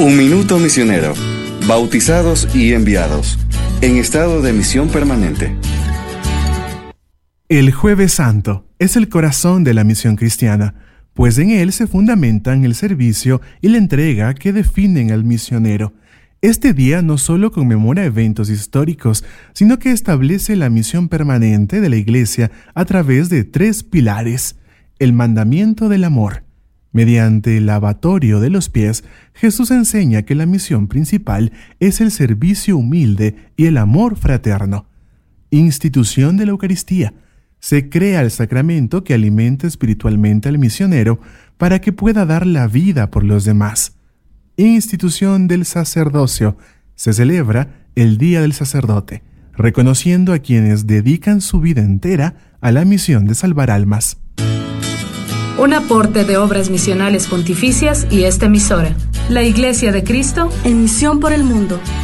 Un minuto misionero. Bautizados y enviados. En estado de misión permanente. El Jueves Santo es el corazón de la misión cristiana, pues en él se fundamentan el servicio y la entrega que definen al misionero. Este día no solo conmemora eventos históricos, sino que establece la misión permanente de la Iglesia a través de 3 pilares: el mandamiento del amor. Mediante el lavatorio de los pies, Jesús enseña que la misión principal es el servicio humilde y el amor fraterno. Institución de la Eucaristía. Se crea el sacramento que alimenta espiritualmente al misionero para que pueda dar la vida por los demás. Institución del sacerdocio. Se celebra el Día del Sacerdote, reconociendo a quienes dedican su vida entera a la misión de salvar almas. Un aporte de Obras Misionales Pontificias y esta emisora. La Iglesia de Cristo en misión por el mundo.